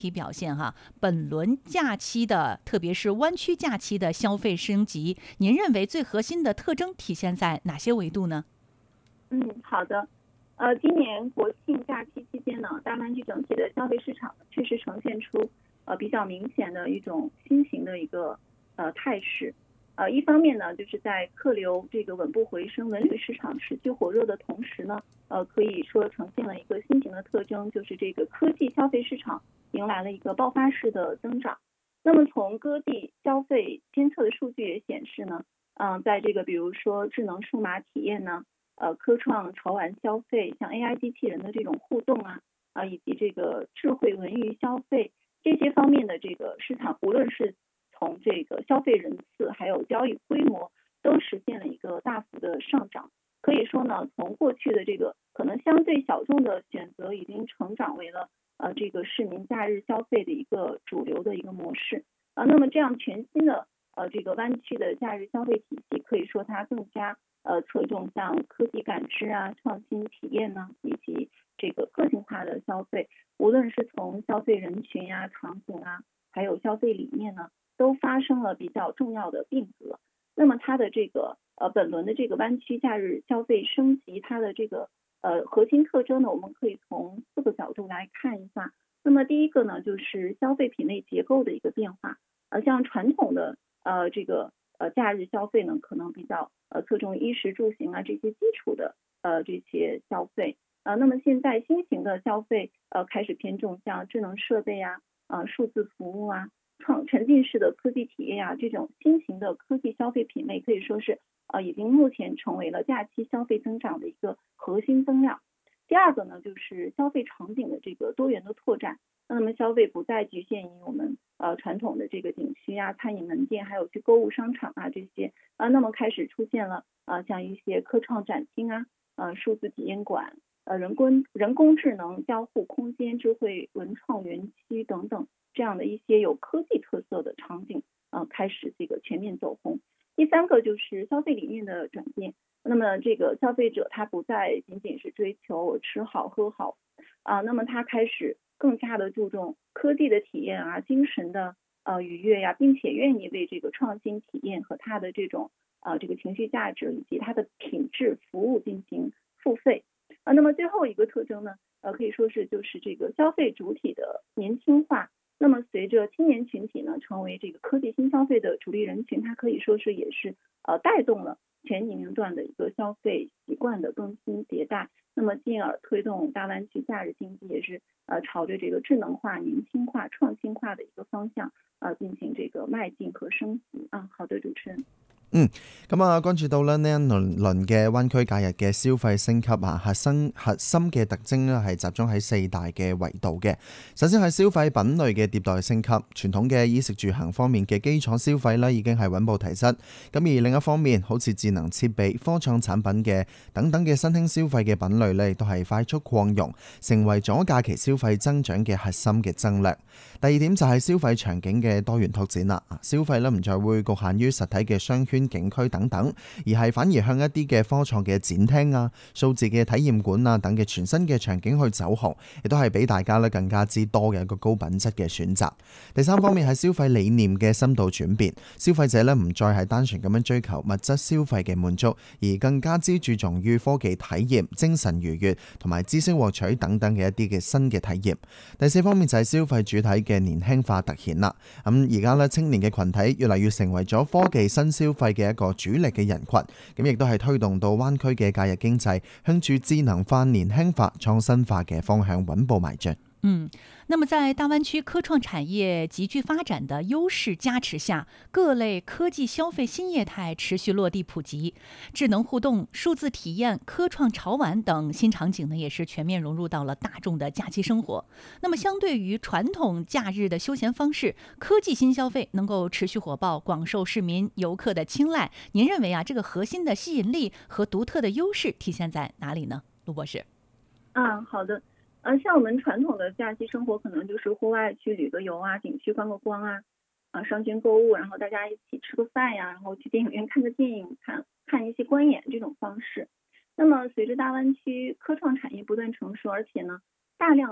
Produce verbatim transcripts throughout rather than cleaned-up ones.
体表现哈，本轮假期的，特别是湾区假期的消费升级，您认为最核心的特征体现在哪些维度呢？ 嗯，好的。呃，今年国庆假期期间呢，大湾区整体的消费市场确实呈现出呃比较明显的一种新型的一个呃态势。呃，一方面呢，就是在客流这个稳步回升、文旅市场持续火热的同时呢，呃，可以说呈现了一个新型的特征，就是这个科技消费市场迎来了一个爆发式的增长。那么从各地消费监测的数据也显示呢，嗯、呃，在这个比如说智能数码体验呢。呃，科创潮玩消费，像 A I 机器人的这种互动啊，啊，以及这个智慧文娱消费这些方面的这个市场，无论是从这个消费人次还有交易规模，都实现了一个大幅的上涨。可以说呢，从过去的这个可能相对小众的选择，已经成长为了呃这个市民假日消费的一个主流的一个模式啊。那么这样全新的呃这个湾区的假日消费体系，可以说它更加。呃，侧重像科技感知啊、创新体验呢，以及这个个性化的消费，无论是从消费人群啊、场景啊，还有消费理念呢，都发生了比较重要的变革。那么它的这个呃本轮的这个湾区假日消费升级，它的这个呃核心特征呢，我们可以从四个角度来看一下。那么第一个呢，就是消费品类结构的一个变化，呃，像传统的呃这个呃假日消费呢，可能比较呃侧重衣食住行啊这些基础的呃这些消费呃，那么现在新型的消费呃开始偏重像智能设备啊、呃数字服务啊、创沉浸式的科技体验啊这种新型的科技消费品类，可以说是呃已经目前成为了假期消费增长的一个核心增量。第二个呢，就是消费场景的这个多元的拓展。那么消费不再局限于我们呃传统的这个景区啊、餐饮门店，还有去购物商场啊这些啊，那么开始出现了呃像一些科创展厅啊、呃数字体验馆、呃人工人工智能交互空间、智慧文创园区等等这样的一些有科技特色的场景，呃开始这个全面走红。第三个就是消费理念的转变。那么这个消费者他不再仅仅是追求我吃好喝好啊，那么他开始更加的注重科技的体验啊、精神的呃愉悦呀、啊，并且愿意为这个创新体验和它的这种呃这个情绪价值以及它的品质服务进行付费啊。那么最后一个特征呢，呃可以说是就是这个消费主体的年轻化。那么随着青年群体呢成为这个科技新消费的主力人群，它可以说是也是呃带动了全年龄段的一个消费习惯的更新迭代，那么进而推动大湾区假日经济也是呃朝着这个智能化、年轻化、创新化的一个方向呃进行这个迈进和升级啊。好的，主持人。 嗯，咁啊，關注到咧呢一輪輪嘅灣區假日嘅消費升級啊，核心核心嘅特徵咧係集中喺四大嘅維度嘅。首先係消費品類嘅迭代升級，傳統嘅衣食住行方面嘅基礎消費咧已經係穩步提質。咁而另一方面，好似智能設備、科創產品嘅等等嘅新興消費嘅品類咧，亦都係快速擴容，成為咗假期消費增長嘅核心嘅增量。第二點就係消費場景嘅多元拓展啦，消費咧唔再會局限於實體嘅商圈、景區等等，而係反而向一啲嘅科創嘅展廳啊、數字嘅體驗館啊等嘅全新嘅場景去走紅，亦都係俾大家咧更加之多嘅一個高品質嘅選擇。第三方面係消費理念嘅深度轉變，消費者咧唔再係單純咁樣追求物質消費嘅滿足，而更加之注重於科技體驗、精神愉悅同埋知識獲取等等嘅一啲嘅新嘅體驗。第四方面就係消費主體嘅年輕化突顯啦。咁而家咧青年嘅群體越嚟越成為咗科技新消費嘅一個主力嘅人群，咁亦都係推動到灣區嘅假日經濟向住智能化、年輕化、創新化嘅方向穩步邁進。 嗯，那麼在大灣區科創產業急劇發展的優勢加持下，各類科技消費新業態持續落地普及，智能互動、數字體驗、科創潮玩等新場景呢，也是全面融入到了大眾的假期生活。那麼相對於傳統假日的休閒方式，科技新消費能夠持續火爆，廣受市民遊客的青睞。您認為啊，這個核心的吸引力和獨特的優勢體現在哪裡呢？陸博士。 啊，好的。呃，像我们传统的假期生活，可能就是户外去旅个游啊，景区观个光啊，啊，商圈购物，然后大家一起吃个饭呀，然后去电影院看个电影，看看一些观演这种方式。那么随着大湾区科创产业不断成熟，而且呢，大量的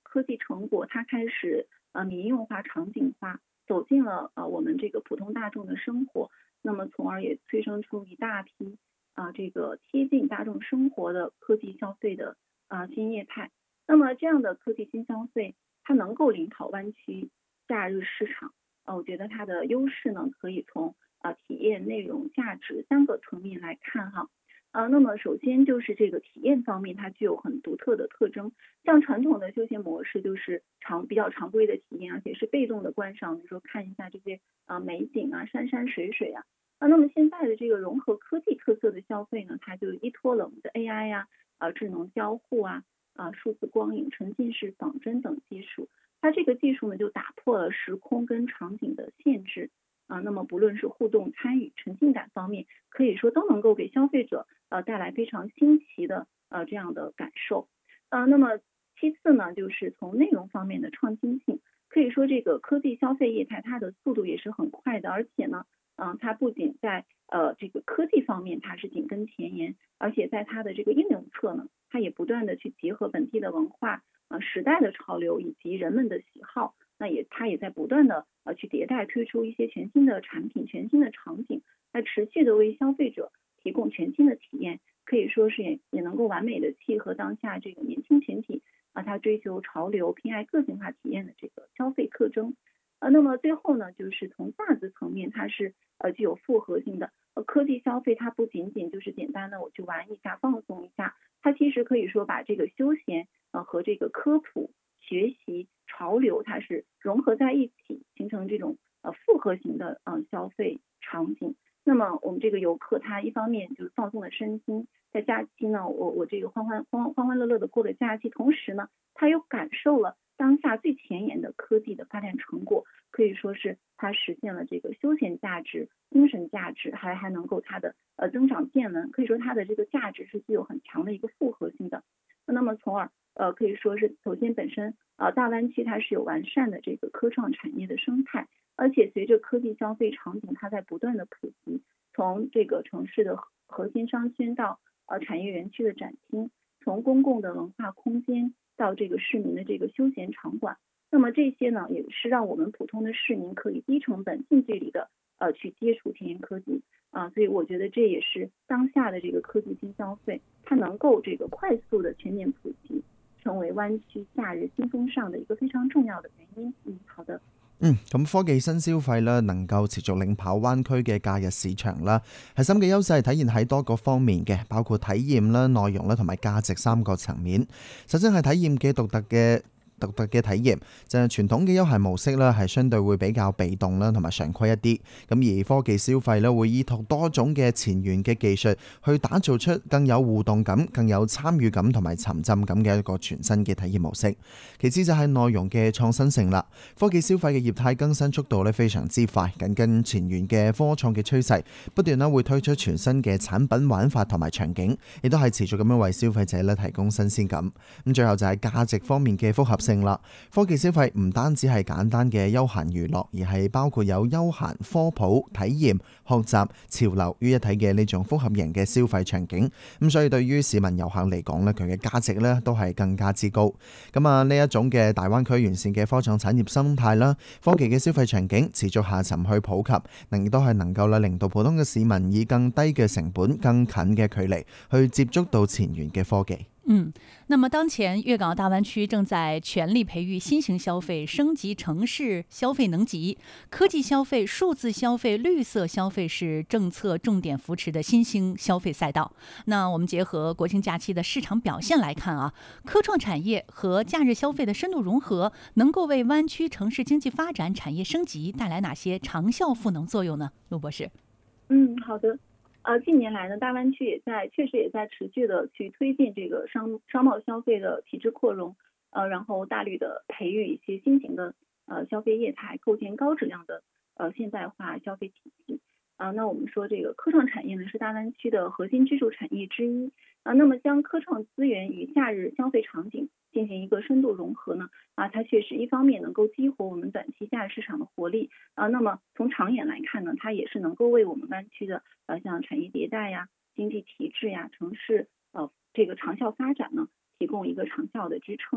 科技成果它开始呃民用化、场景化，走进了呃我们这个普通大众的生活，那么从而也催生出一大批啊、呃、这个贴近大众生活的科技消费的啊、呃、新业态。那么这样的科技新消费，它能够领跑湾区假日市场。呃，我觉得它的优势呢，可以从啊、呃、体验、内容、价值三个层面来看哈。呃，那么首先就是这个体验方面，它具有很独特的特征。像传统的休闲模式，就是常比较常规的体验，而且是被动的观赏，比如说看一下这些啊、呃、美景啊、山山水水啊。啊，那么现在的这个融合科技特色的消费呢，它就依托了我们的 A I 呀、啊、呃、智能交互啊、啊数字光影、沉浸式仿真等技术。它这个技术呢，就打破了时空跟场景的限制。啊，那么不论是互动、参与、沉浸感方面，可以说都能够给消费者呃带来非常新奇的呃这样的感受。呃，那么其次呢，就是从内容方面的创新性，可以说这个科技消费业态它的速度也是很快的，而且呢，嗯、呃，它不仅在呃这个科技方面它是紧跟前沿，而且在它的这个应用侧呢，它也不断的去结合本地的文化、呃时代的潮流以及人们的喜好。那也它也在不断的呃去迭代推出一些全新的产品、全新的场景，来持续的为消费者提供全新的体验，可以说是也也能够完美的契合当下这个年轻群体啊，他追求潮流、偏爱个性化体验的这个消费特征。呃，那么最后呢，就是从价值层面，它是呃具有复合性的。呃，科技消费它不仅仅就是简单的我去玩一下、放松一下，它其实可以说把这个休闲呃和这个科普、学习、潮流，它是融合在一起，形成这种呃复合型的呃消费场景。那么我们这个游客他一方面就是放松了身心，在假期呢，我我这个欢欢欢欢欢乐乐的过了假期，同时呢，他又感受了当下最前沿的科技的发展成果，可以说是它实现了这个休闲价值、精神价值，还还能够它的呃增长见闻，可以说它的这个价值是具有很强的一个复合性的。那么从而呃可以说是首先本身呃大湾区它是有完善的这个科创产业的生态，而且随着科技消费场景它在不断的普及，从这个城市的核心商圈到呃产业园区的展厅，从公共的文化空间到这个市民的这个休闲场馆，那么这些呢也是让我们普通的市民可以低成本、近距离的呃去接触前沿科技啊、呃，所以我觉得这也是当下的这个科技新消费它能够这个快速的全面普及，成為灣區假日新風尚的一個非常重要的原因。嗯，好的。 嗯，咁科技新消費咧，能夠持續領跑灣區嘅假日市場啦。核心嘅優勢係體現喺多個方面嘅，包括體驗啦、內容啦同埋價值三個層面。首先係體驗嘅獨特嘅獨特嘅體驗，就係傳統嘅休閒模式啦，係相對會比較被動啦，同埋常規一啲。咁而科技消費咧，會依託多種嘅前沿嘅技術，去打造出更有互動感、更有參與感同埋沉浸感嘅一個全新嘅體驗模式。其次就係內容嘅創新性啦，科技消費嘅業態更新速度咧非常之快，緊跟前沿嘅科創嘅趨勢，不斷咧會推出全新嘅產品玩法同埋場景，亦都係持續咁樣為消費者咧提供新鮮感。咁最後就係價值方面嘅複合性啦。科技消費唔單止係簡單嘅休閒娛樂，而係包括有休閒、科普、體驗、學習、潮流於一體嘅呢種複合型嘅消費場景。咁所以對於市民遊客嚟講咧，佢嘅價值咧都係更加之高。咁啊呢一種嘅大灣區完善嘅科創產業生態啦，科技嘅消費場景持續下沉去普及，能亦都係能夠咧令到普通嘅市民以更低嘅成本、更近嘅距離去接觸到前沿嘅科技。 嗯，那么当前粵港澳大灣區正在全力培育新型消費、升級城市消費能級，科技消費、數字消費、綠色消費是政策重點扶持的新興消費賽道。那我們結合國慶假期的市場表現來看啊，科創產業和假日消費的深度融合，能夠為灣區城市經濟發展、產業升級帶來哪些長效賦能作用呢？陸博士。 嗯，好的。呃，近年来呢，大湾区也在确实也在持续的去推进这个商商贸消费的体制扩容，呃，然后大力的培育一些新型的呃消费业态，构建高质量的呃现代化消费体系。啊、呃，那我们说这个科创产业呢是大湾区的核心支柱产业之一啊、呃，那么将科创资源与假日消费场景进行一个深度融合呢，啊，它确实一方面能够激活我们短期假日市场的活力啊，那么从长远来看呢，它也是能够为我们湾区的呃像产业迭代呀、经济提质呀、城市呃这个长效发展呢提供一个长效的支撑。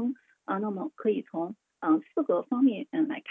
啊，那么可以从嗯四个方面嗯来看。